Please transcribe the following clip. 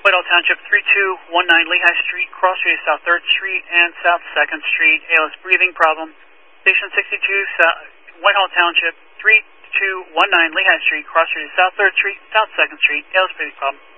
Whitehall Township, 3219 Lehigh Street, cross street is South 3rd Street and South 2nd Street. ALS breathing problem. Station 62, Whitehall Township, 3219 Lehigh Street, cross street is South 3rd Street, South 2nd Street. ALS breathing problem.